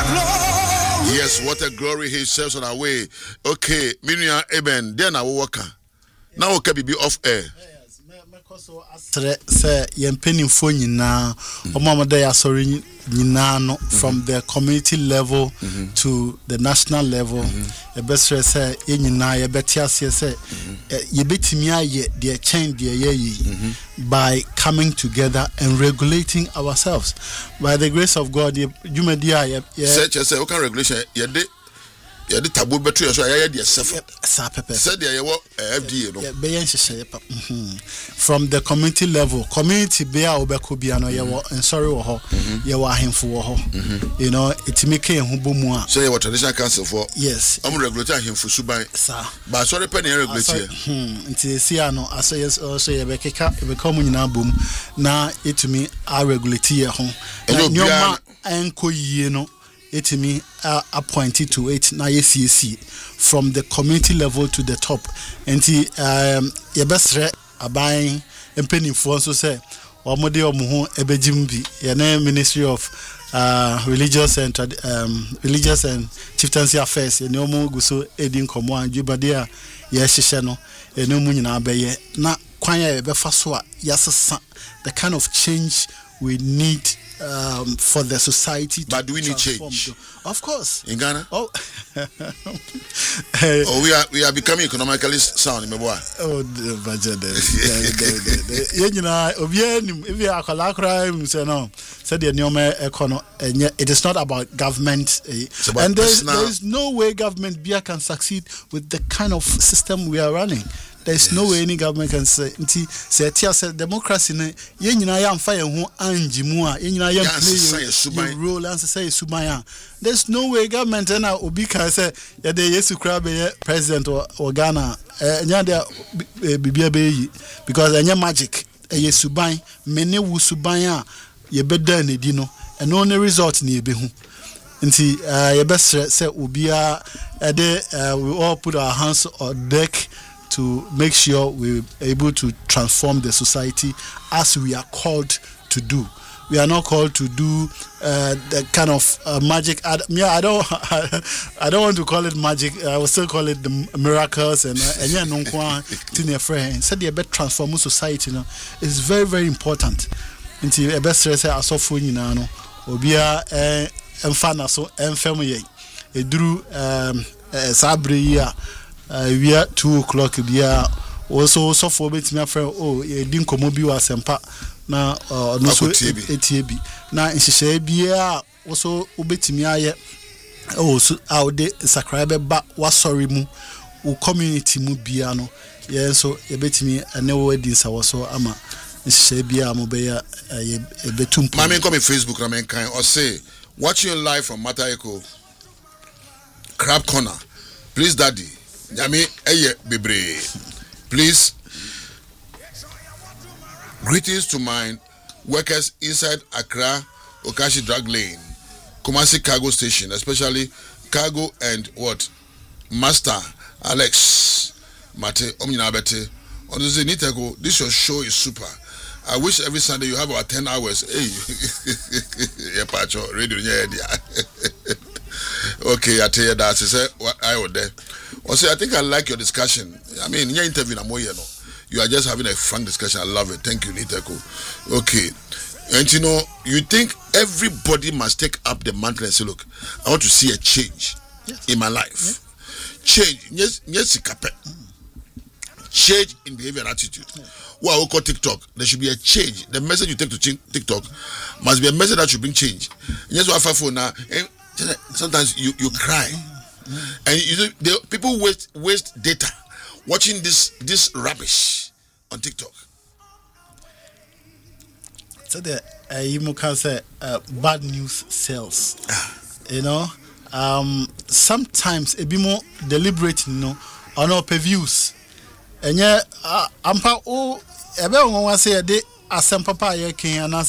Yes, what a glory he serves on our way. Okay, Minia Eben, then I will work. Now okay be off air. Say yempeni phone nyina omama dey asori nyina no from the community level to the national level e best say nyina ye betiase say ye betimi aye the change the ye by coming together and regulating ourselves by the grace of God. You may say what kind of regulation yeah, the taboo battery so I the said FDA no from the community level community be obeko bia no ye and sorry wo ho ye wa ahemfo wo ho you know it make ehumbo mu a so ye traditional council for yes regulate ahemfo suban sir but sorry pen regulate here nti see ano aso yes also ye be come nyina bom na etumi a regulate ye ho nyoma enko yie no etimi appointed to it na YCC from the community level to the top enti ye besre aban empenifo so say omode omo ebejim bi ye na Ministry of religious and chieftaincy affairs ye no mo guso edin komo anjubade a ye hihye no ye no mu nyina beye na kwan ya be fa so a yasesa the kind of change we need for the society. But do we need change? Of course. In Ghana? Oh, we are becoming economically sound, my boy. Oh, the budget. If you are crime, say no. Said the nyome econo. It is not about government, and there is no way government can succeed with the kind of system we are running. There is no way any government can say democracy ne ye nyina ya mfa ye ho anjimu a ye nyina ya play role and say subaya. There's no way government na obi can say ye de Yesu kra be president or Ghana nya de bibia be yi because enya magic ye suban mene wu suban a ye beda na di no and only result na ye be hu nti ye best say obi a we all put our hands on deck to make sure we're able to transform the society as we are called to do. We are not called to do the kind of magic. I don't want to call it magic. I will still call it the miracles and said the better transform society. No, it's very very important. Until a best say asofo nyina no obia emfa so emfam ye eduru sabre yi a we are 2 o'clock dia also so for betimi afre edin komo bi wa sempa na no so etiebi na nhihye bia also obetimi aye so awde subscribe ba wasori mu wo community mu bia no ye so ye betimi ene wo edin sa wo so ama nhihye bia mo be ya betum mama come Facebook na men kan or say watching you live from Matayeko Crab Corner. Please daddy Yami eye bebre. Please, greetings to my workers inside Accra Okashi Drag Lane, Kumasi Cargo Station, especially Cargo and what Master Alex Mate Omninabete. On the Zenitego, this your show is super. I wish every Sunday you have about 10 hours. Hey, yeah, Pacho, radio, yeah. Okay, I tell you that. I say, I would there. Also, I think I like your discussion. I mean, in your interview, you are just having a frank discussion. I love it. Thank you, Niteko. Okay. And you know, you think everybody must take up the mantle and say, look, I want to see a change in my life. Change. Yes, change in behavior and attitude. Well, we call TikTok. There should be a change. The message you take to TikTok must be a message that should bring change. Yes, what I find for now. Sometimes you cry, and people waste data watching this rubbish on TikTok. So you can say bad news sells. You know, sometimes a bit more deliberate, or no pay views. And yeah, ampa ebe won wan say de asem papa ye kin